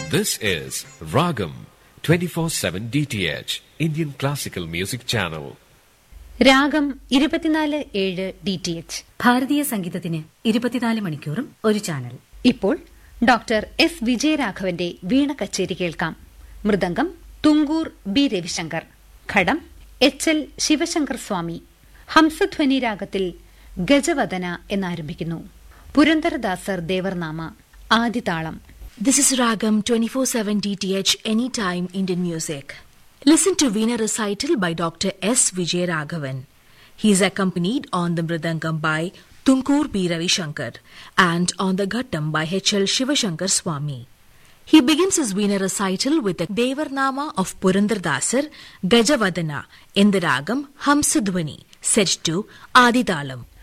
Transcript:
This is Ragam 24/7 DTH Indian Classical Music Channel. രാഗം 24/7 DTH ഭാരതീയ സംഗീതത്തിന് 24 മണിക്കൂറും ഒരു ചാനൽ. ഇപ്പോൾ ഡോക്ടർ എസ് വിജയരാഘവന്റെ വീണ കച്ചേരി കേൾക്കാം. മൃദംഗം തുങ്കൂർ ബി രവിശങ്കർ, ഘടം എച്ച്.എൽ. ശിവശങ്കർ സ്വാമി. ഹംസധ്വനി രാഗത്തിൽ ഗജവദന എന്നാരംഭിക്കുന്നു. പുരന്ദരദാസർ ദേവർനാമ, ആദിതാളം. This is Ragam 24/7 DTH Anytime Indian Music. Listen to Veena recital by Dr. S. Vijayaraghavan. He is accompanied on the Mridangam by Tunkur B. Ravishankar and on the Ghattam by H.L. Shivashankar Swami. He begins his Veena recital with the Devarnama of Purandardasar, Gajavadana, in the Ragam Hamsadhwani, set to Adithalam.